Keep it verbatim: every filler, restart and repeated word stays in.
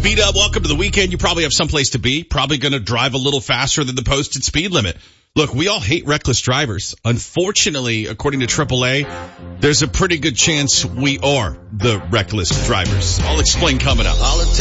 B-Dub, welcome to the weekend. You probably have someplace to be, probably going to drive a little faster than the posted speed limit. Look, we all hate reckless drivers. Unfortunately, according to triple A, there's a pretty good chance we are the reckless drivers. I'll explain coming up.